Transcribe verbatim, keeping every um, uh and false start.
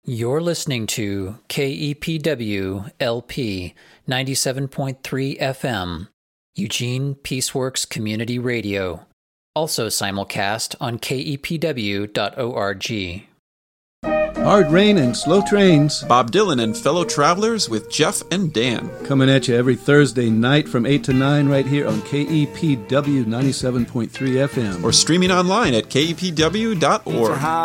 You're listening to K E P W L P ninety-seven point three F M, Eugene Peaceworks Community Radio, also simulcast on K E P W dot org. Hard rain and slow trains. Bob Dylan and fellow travelers with Jeff and Dan. Coming at you every Thursday night from eight to nine right here on K E P W ninety-seven point three F M. Or streaming online at K E P W dot org.